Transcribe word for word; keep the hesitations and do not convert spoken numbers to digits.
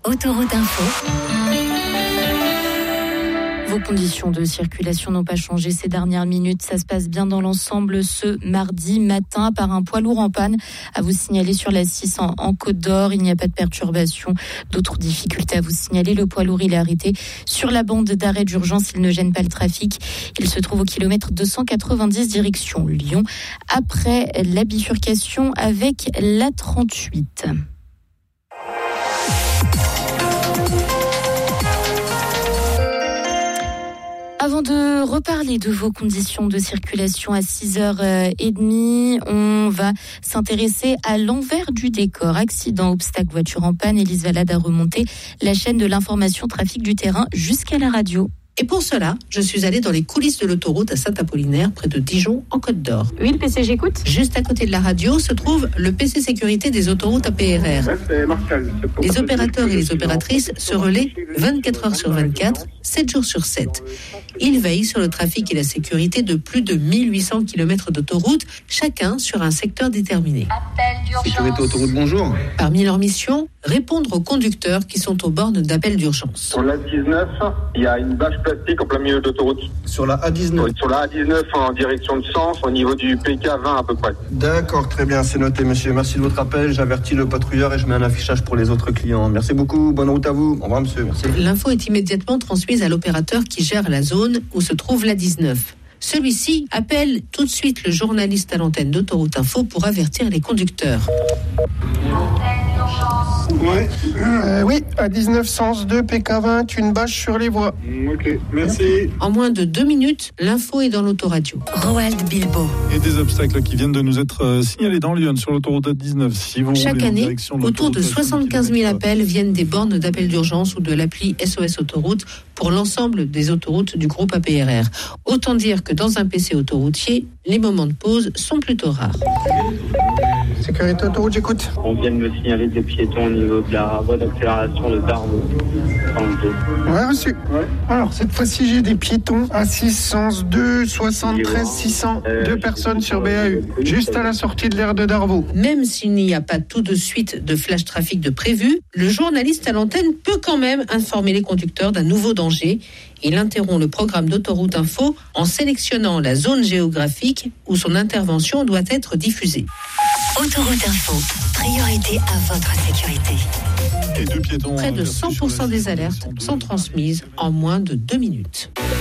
Autoroute Info. Vos conditions de circulation n'ont pas changé ces dernières minutes. Ça se passe bien dans l'ensemble ce mardi matin par un poids lourd en panne à vous signaler sur la six en, en Côte d'Or. Il n'y a pas de perturbation. D'autres difficultés à vous signaler. Le poids lourd, il est arrêté sur la bande d'arrêt d'urgence. Il ne gêne pas le trafic. Il se trouve au kilomètre deux cent quatre-vingt-dix direction Lyon. Après la bifurcation avec l'A trente-huit. Avant de reparler de vos conditions de circulation à six heures trente, on va s'intéresser à l'envers du décor. Accident, obstacle, voiture en panne. Élise Valade a remonté la chaîne de l'information trafic du terrain jusqu'à la radio. Et pour cela, je suis allée dans les coulisses de l'autoroute à Saint-Apollinaire, près de Dijon, en Côte d'Or. Oui, le P C, j'écoute. Juste à côté de la radio se trouve le P C sécurité des autoroutes A P R R. Les opérateurs et les opératrices se relaient vingt-quatre heures sur vingt-quatre, sept jours sur sept. Ils veillent sur le trafic et la sécurité de plus de mille huit cents kilomètres d'autoroute, chacun sur un secteur déterminé. Sécurité autoroute, bonjour. Parmi leurs missions, répondre aux conducteurs qui sont aux bornes d'appel d'urgence. Sur l'A dix-neuf, il y a une bâche plastique en plein milieu de l'autoroute. Sur la A dix-neuf. Oui, sur la A dix-neuf en direction de Sens, au niveau du P K vingt à peu près. D'accord, très bien, c'est noté, monsieur. Merci de votre appel. J'avertis le patrouilleur et je mets un affichage pour les autres clients. Merci beaucoup, bonne route à vous. Au revoir, monsieur. Merci. L'info est immédiatement transmise à l'opérateur qui gère la zone où se trouve l'A dix-neuf. Celui-ci appelle tout de suite le journaliste à l'antenne d'Autoroute Info pour avertir les conducteurs. Ouais. Euh, oui, à dix-neuf sens deux P K vingt, une bâche sur les voies. Ok, merci. En moins de deux minutes, l'info est dans l'autoradio. Roald Bilbo. Et des obstacles qui viennent de nous être euh, signalés dans Lyon sur l'autoroute A dix-neuf. Si vous Chaque année, de autour de soixante-quinze mille appels viennent des bornes d'appel d'urgence ou de l'appli S O S Autoroute pour l'ensemble des autoroutes du groupe A P R R. Autant dire que dans un P C autoroutier, les moments de pause sont plutôt rares. Sécurité autoroute, j'écoute. On vient de me signaler des piétons au niveau de la voie d'accélération de Darbo. Ouais, reçu. Ouais. Alors, cette fois-ci, j'ai des piétons à six sens deux, soixante-treize six cents. Euh, Deux personnes sur B A U, juste à la sortie de l'aire de Darbo. Même s'il n'y a pas tout de suite de flash trafic de prévu, le journaliste à l'antenne peut quand même informer les conducteurs d'un nouveau danger. Il interrompt le programme d'Autoroute Info en sélectionnant la zone géographique où son intervention doit être diffusée. Autoroute Info, priorité à votre sécurité. Et deux piétons, Près de cent pour cent des alertes sont transmises en moins de deux minutes.